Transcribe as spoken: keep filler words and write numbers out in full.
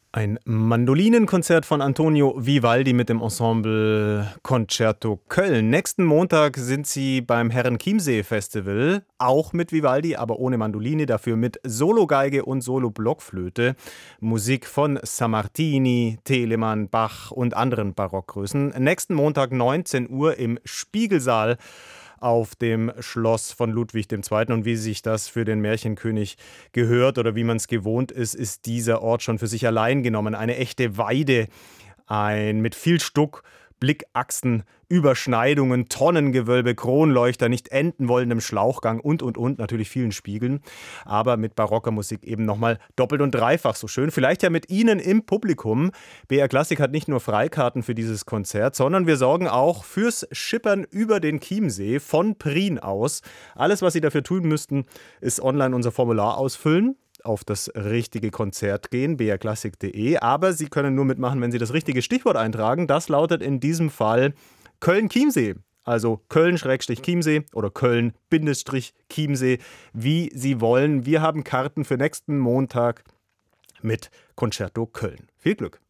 Ein Mandolinenkonzert von Antonio Vivaldi mit dem Ensemble Concerto Köln. Nächsten Montag sind sie beim Herrenchiemsee-Festival, auch mit Vivaldi, aber ohne Mandoline, dafür mit Sologeige und Solo-Blockflöte. Musik von Sammartini, Telemann, Bach und anderen Barockgrößen. Nächsten Montag neunzehn Uhr im Spiegelsaal auf dem Schloss von Ludwig der Zweite. Und wie sich das für den Märchenkönig gehört oder wie man es gewohnt ist, ist dieser Ort schon für sich allein genommen. Eine echte Weide, ein mit viel Stuck, Blickachsen, Überschneidungen, Tonnengewölbe, Kronleuchter, nicht enden wollendem Schlauchgang und, und, und, natürlich vielen Spiegeln, aber mit barocker Musik eben nochmal doppelt und dreifach so schön. Vielleicht ja mit Ihnen im Publikum. B R Klassik hat nicht nur Freikarten für dieses Konzert, sondern wir sorgen auch fürs Schippern über den Chiemsee von Prien aus. Alles, was Sie dafür tun müssten, ist online unser Formular ausfüllen, auf das richtige Konzert gehen, b r klassik punkt d e. Aber Sie können nur mitmachen, wenn Sie das richtige Stichwort eintragen. Das lautet in diesem Fall Köln-Chiemsee. Also Köln-Chiemsee oder Köln-Chiemsee, wie Sie wollen. Wir haben Karten für nächsten Montag mit Concerto Köln. Viel Glück!